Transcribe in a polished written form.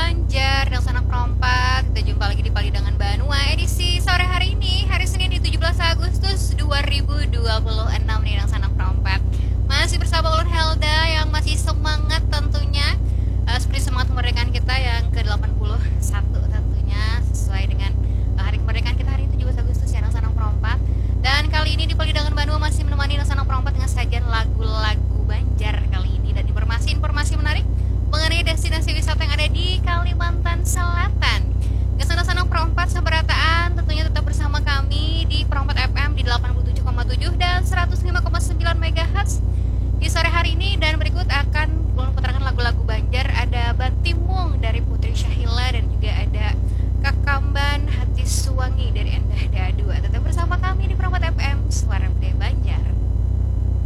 Banjar dan sanak perompak. Kita jumpa lagi di Palidangan Banua edisi sore hari ini, hari Senin di 17 Agustus 2026 nih dan sanak perompak. Masih bersama Ulun Helda